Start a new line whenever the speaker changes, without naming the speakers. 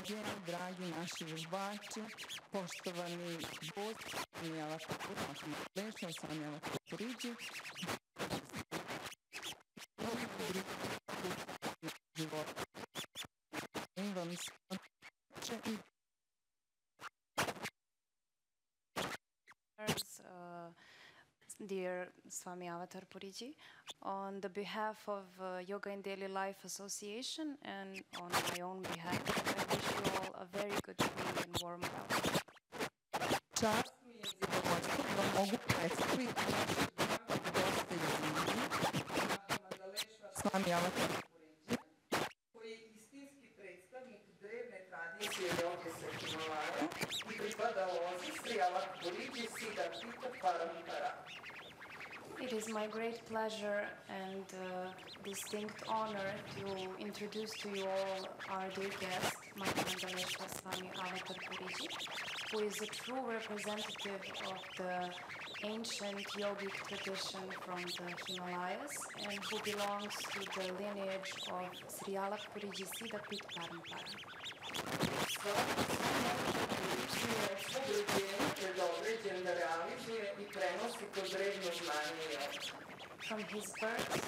pozdrav, dragi naši vežbači, poštovani gosti, Samijela Leša, Samijela Kapuriđi, života. Vam i
dear Swami Avatar Puriji, on the behalf of Yoga in Daily Life Association and on my own behalf, I wish you all a very good week and warm welcome.
Čast mi je zadovoljstvo da mogu predstaviti goste iz Indije, Swami Avatar Puriji, koji je istinski predstavnik drevne tradicije joge sa Himalaja i pripada lozi Sri Avatar Puriji Siddhartha Parampara.
It is my great pleasure and distinct honor to introduce to you all our dear guest, Mahamandaleshwar Swami Avatar Puriji, who is a true representative of the ancient yogic tradition from the Himalayas and who belongs to the lineage of Sri Avatar Puriji Siddhartha Parampara. From his birth